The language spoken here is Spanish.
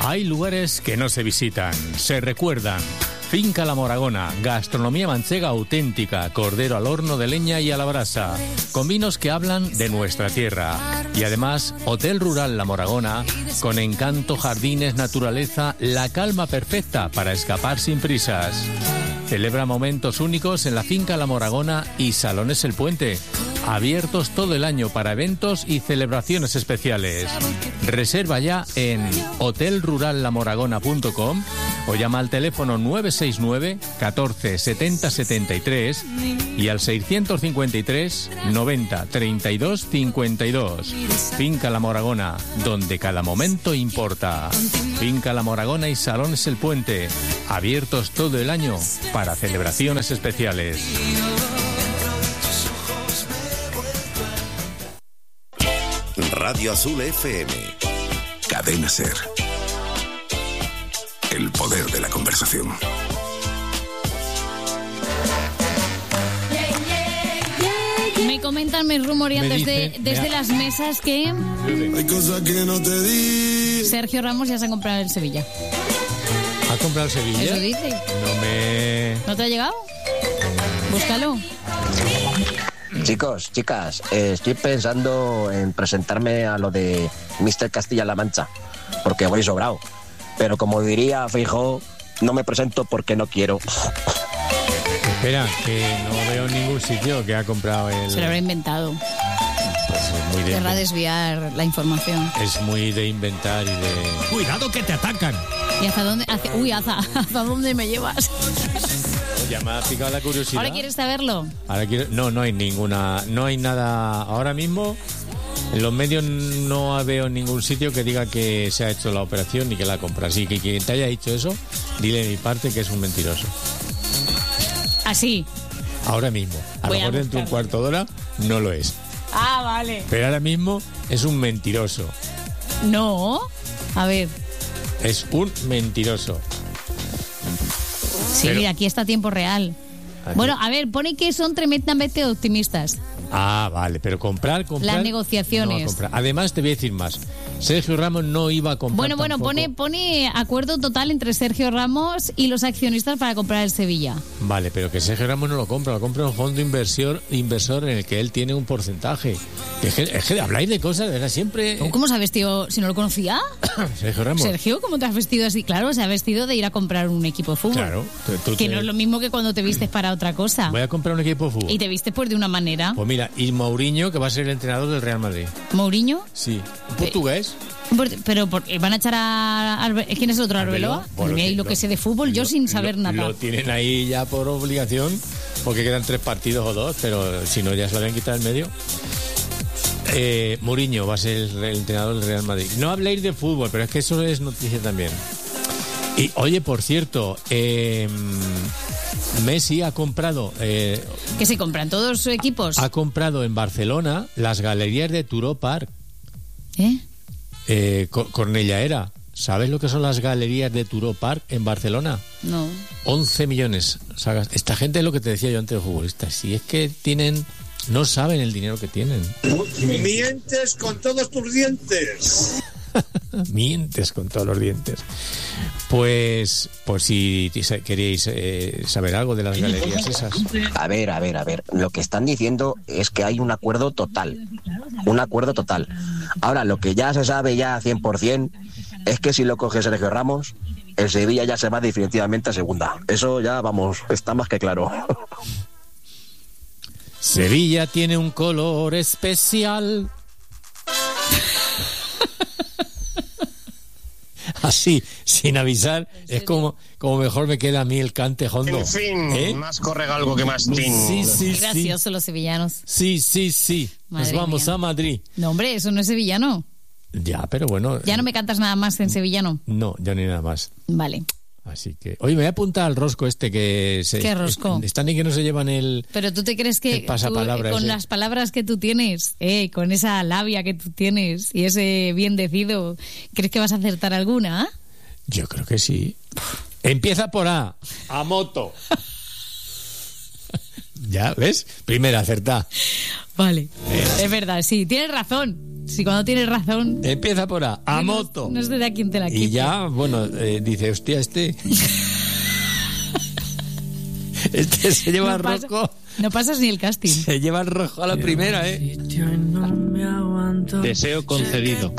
Hay lugares que no se visitan, se recuerdan. Finca La Moragona, gastronomía manchega auténtica, cordero al horno de leña y a la brasa, con vinos que hablan de nuestra tierra. Y además, Hotel Rural La Moragona, con encanto, jardines, naturaleza, la calma perfecta para escapar sin prisas. Celebra momentos únicos en la Finca La Moragona y Salones El Puente, abiertos todo el año para eventos y celebraciones especiales. Reserva ya en hotelrurallamoragona.com o llama al teléfono 969 14 70 73 y al 653 90 32 52. Finca La Moragona, donde cada momento importa. Finca La Moragona y Salones El Puente, abiertos todo el año para celebraciones especiales. Radio Azul FM. Cadena Ser. El poder de la conversación. Me comentan, me rumorean desde las mesas que hay cosas que no te di. Sergio Ramos ya se ha comprado el Sevilla. ¿Ha comprado el Sevilla? Eso dice. ¿No te ha llegado? Búscalo. Chicos, chicas, estoy pensando en presentarme a lo de Mr. Castilla-La Mancha, porque voy sobrado. Pero como diría Feijóo, no me presento porque no quiero. Espera, que no veo ningún sitio que ha comprado el... Se lo habrá inventado. Pues es muy de... Querrá desviar la información. Es muy de inventar y de... ¡Cuidado que te atacan! ¿Y hasta dónde? ¿Hasta dónde me llevas? Ya me ha picado la curiosidad. ¿Ahora quieres saberlo? No hay ninguna... No hay nada... Ahora mismo... En los medios no veo ningún sitio que diga que se ha hecho la operación ni que la compra. Así que quien te haya dicho eso, dile de mi parte que es un mentiroso. ¿Así? Ahora mismo. A lo mejor dentro de un cuarto de hora no lo es. Ah, vale. Pero ahora mismo es un mentiroso. No. A ver. Es un mentiroso. Sí, mira, aquí está a tiempo real. Aquí. Bueno, a ver, pone que son tremendamente optimistas. Ah, vale, pero comprar... Las negociaciones. No. Además, te voy a decir más. Sergio Ramos no iba a comprar Bueno, tampoco. pone acuerdo total entre Sergio Ramos y los accionistas para comprar el Sevilla. Vale, pero que Sergio Ramos no lo compra un fondo inversor en el que él tiene un porcentaje. Es que habláis de cosas, de verdad, siempre... ¿Cómo se ha vestido? ¿Si no lo conocía? Sergio Ramos. Sergio, ¿cómo te has vestido así? Claro, se ha vestido de ir a comprar un equipo de fútbol. Claro. Que no es lo mismo que cuando te vistes para otra cosa. Voy a comprar un equipo de fútbol. Y te vistes pues de una manera. Pues mira, y Mourinho, que va a ser el entrenador del Real Madrid. ¿Mourinho? Sí. ¿Portugués? Pero ¿van a echar a ¿quién es el otro? ¿Arbeloa? Bueno, y lo que sé de fútbol, yo sin saber nada. Lo tienen ahí ya por obligación, porque quedan 3 partidos o 2, pero si no ya se lo habían quitado en medio. Mourinho va a ser el entrenador del Real Madrid. No habléis de fútbol, pero es que eso es noticia también. Y oye, por cierto, Messi ha comprado... ¿Que se compran todos sus equipos? Ha comprado en Barcelona las galerías de Turó Park. Cornellà era. ¿Sabes lo que son las galerías de Turó Park en Barcelona? No. 11 millones. O sea, esta gente es lo que te decía yo antes de futbolistas. Si es que tienen... No saben el dinero que tienen. Mientes con todos tus dientes. Mientes con todos los dientes. Pues si queréis saber algo de las galerías esas. A ver. Lo que están diciendo es que hay un acuerdo total. Un acuerdo total. Ahora, lo que ya se sabe ya 100% es que si lo coge Sergio Ramos, el Sevilla ya se va definitivamente a segunda. Eso ya, vamos, está más que claro. Sevilla tiene un color especial. Así, sin avisar, es como mejor me queda a mí el cante hondo. En fin, más corregalgo que más tin. Sí. Gracioso los sevillanos. Sí. Nos vamos a Madrid. No, hombre, eso no es sevillano. Ya, pero bueno. ¿Ya no me cantas nada más en sevillano? No, ya ni nada más. Vale. Así que... Oye, me voy a apuntar al rosco este que... ¿Qué rosco? Están y que no se llevan el... Pero tú te crees que pasapalabras, con las palabras que tú tienes, con esa labia que tú tienes y ese bien decido, ¿crees que vas a acertar alguna? Yo creo que sí. Empieza por A. A moto. Ya, ¿ves? Primera, acertá. Vale. Es verdad, sí, tienes razón. Si cuando tienes razón... Empieza por A moto. No sé de a quién te la quita. Y ya, bueno, dice, hostia, este se lleva el rojo. No pasas ni el casting. Se lleva el rojo a la primera, ¿eh? Deseo concedido.